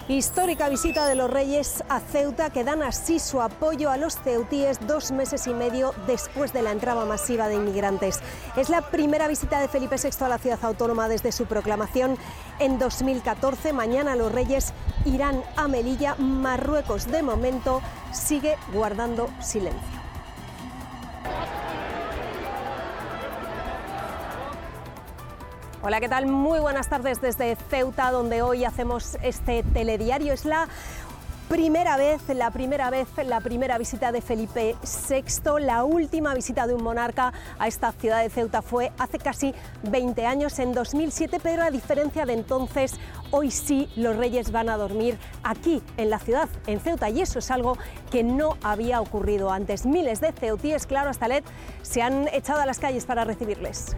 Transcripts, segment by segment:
Histórica visita de los Reyes a Ceuta, que dan así su apoyo a los ceutíes 2 meses y medio después de la entrada masiva de inmigrantes. Es la primera visita de Felipe VI a la ciudad autónoma desde su proclamación en 2014. Mañana los Reyes irán a Melilla. Marruecos, de momento, sigue guardando silencio. Hola, ¿qué tal? Muy buenas tardes desde Ceuta, donde hoy hacemos este telediario. Es la primera visita de Felipe VI. La última visita de un monarca a esta ciudad de Ceuta fue hace casi 20 años, en 2007, pero a diferencia de entonces, hoy sí los Reyes van a dormir aquí, en la ciudad, en Ceuta, y eso es algo que no había ocurrido antes. Miles de ceutíes, claro, hasta LED, se han echado a las calles para recibirles.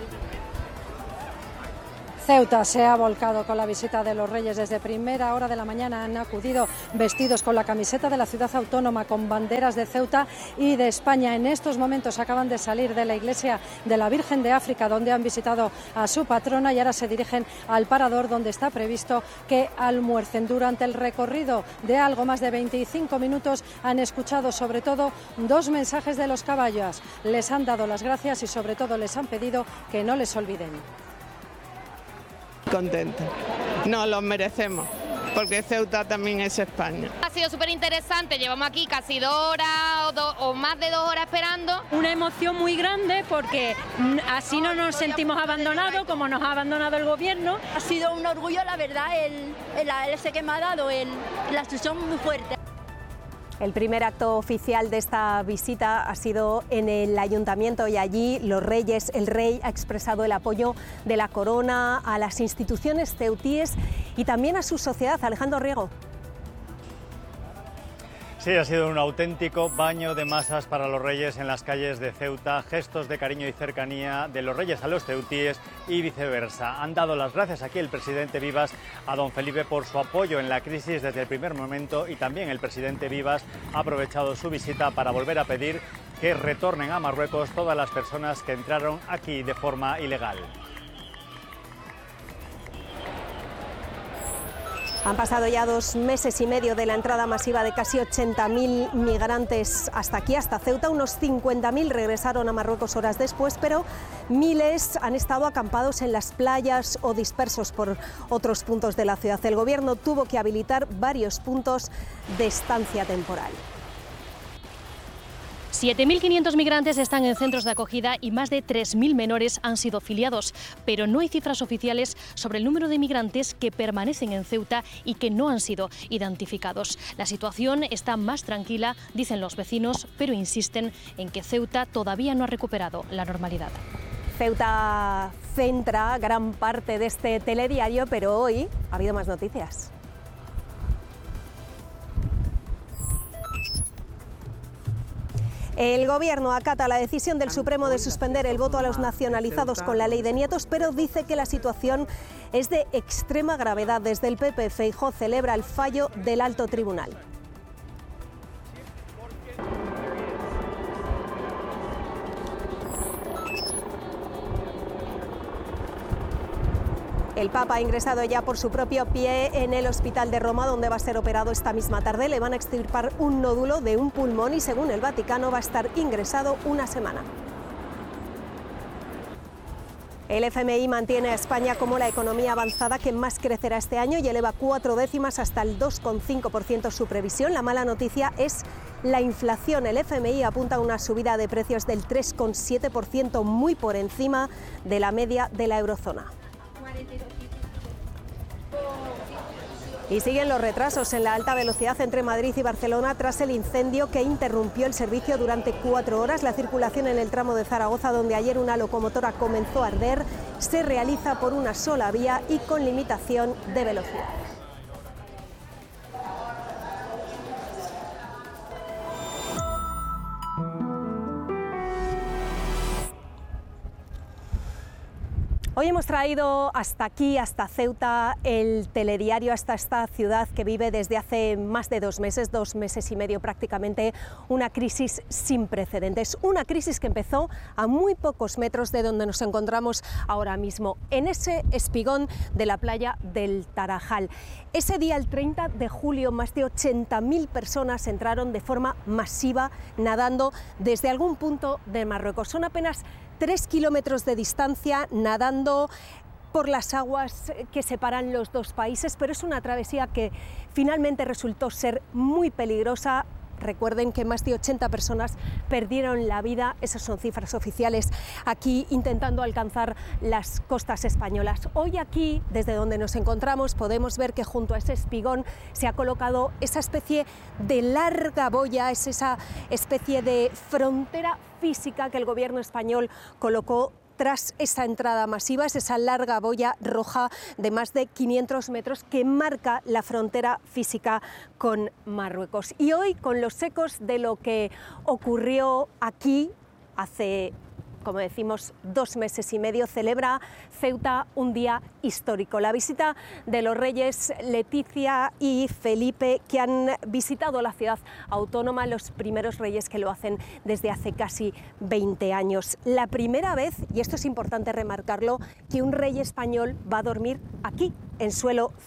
Ceuta se ha volcado con la visita de los Reyes. Desde primera hora de la mañana han acudido vestidos con la camiseta de la ciudad autónoma, con banderas de Ceuta y de España. En estos momentos acaban de salir de la iglesia de la Virgen de África, donde han visitado a su patrona, y ahora se dirigen al parador, donde está previsto que almuercen. Durante el recorrido de algo más de 25 minutos han escuchado sobre todo 2 mensajes de los caballos. Les han dado las gracias y sobre todo les han pedido que no les olviden. Contenta, nos los merecemos, porque Ceuta también es España. Ha sido súper interesante, llevamos aquí casi 2 horas o más de 2 horas esperando. Una emoción muy grande, porque así no nos sentimos abandonados como nos ha abandonado el gobierno. Ha sido un orgullo, la verdad, ese que me ha dado, la instrucción muy fuerte. El primer acto oficial de esta visita ha sido en el ayuntamiento, y allí los Reyes, el rey ha expresado el apoyo de la corona a las instituciones ceutíes y también a su sociedad. Alejandro Riego. Sí, ha sido un auténtico baño de masas para los Reyes en las calles de Ceuta, gestos de cariño y cercanía de los Reyes a los ceutíes y viceversa. Han dado las gracias aquí el presidente Vivas a don Felipe por su apoyo en la crisis desde el primer momento, y también el presidente Vivas ha aprovechado su visita para volver a pedir que retornen a Marruecos todas las personas que entraron aquí de forma ilegal. Han pasado ya 2 meses y medio de la entrada masiva de casi 80.000 migrantes hasta aquí, hasta Ceuta. Unos 50.000 regresaron a Marruecos horas después, pero miles han estado acampados en las playas o dispersos por otros puntos de la ciudad. El gobierno tuvo que habilitar varios puntos de estancia temporal. 7.500 migrantes están en centros de acogida y más de 3.000 menores han sido filiados, pero no hay cifras oficiales sobre el número de migrantes que permanecen en Ceuta y que no han sido identificados. La situación está más tranquila, dicen los vecinos, pero insisten en que Ceuta todavía no ha recuperado la normalidad. Ceuta centra gran parte de este telediario, pero hoy ha habido más noticias. El Gobierno acata la decisión del Supremo de suspender el voto a los nacionalizados con la ley de nietos, pero dice que la situación es de extrema gravedad. Desde el PP, Feijóo celebra el fallo del alto tribunal. El Papa ha ingresado ya por su propio pie en el hospital de Roma, donde va a ser operado esta misma tarde. Le van a extirpar un nódulo de un pulmón y, según el Vaticano, va a estar ingresado 1 semana. El FMI mantiene a España como la economía avanzada que más crecerá este año y eleva 4 décimas hasta el 2,5% su previsión. La mala noticia es la inflación. El FMI apunta a una subida de precios del 3,7%, muy por encima de la media de la eurozona. Y siguen los retrasos en la alta velocidad entre Madrid y Barcelona tras el incendio que interrumpió el servicio durante 4 horas. La circulación en el tramo de Zaragoza, donde ayer una locomotora comenzó a arder, se realiza por una sola vía y con limitación de velocidad. Hoy hemos traído hasta aquí, hasta Ceuta, el telediario, hasta esta ciudad que vive desde hace más de 2 meses y medio prácticamente, una crisis sin precedentes. Una crisis que empezó a muy pocos metros de donde nos encontramos ahora mismo, en ese espigón de la playa del Tarajal. Ese día, el 30 de julio, más de 80.000 personas entraron de forma masiva nadando desde algún punto de Marruecos. Son apenas 3 kilómetros de distancia nadando por las aguas que separan los dos países, pero es una travesía que finalmente resultó ser muy peligrosa. Recuerden que más de 80 personas perdieron la vida, esas son cifras oficiales, aquí intentando alcanzar las costas españolas. Hoy aquí, desde donde nos encontramos, podemos ver que junto a ese espigón se ha colocado esa especie de larga boya, es esa especie de frontera física que el gobierno español colocó tras esa entrada masiva, es esa larga boya roja de más de 500 metros que marca la frontera física con Marruecos. Y hoy, con los ecos de lo que ocurrió aquí hace, como decimos, 2 meses y medio, celebra Ceuta un día histórico. La visita de los reyes Leticia y Felipe, que han visitado la ciudad autónoma, los primeros reyes que lo hacen desde hace casi 20 años. La primera vez, y esto es importante remarcarlo, que un rey español va a dormir aquí, en suelo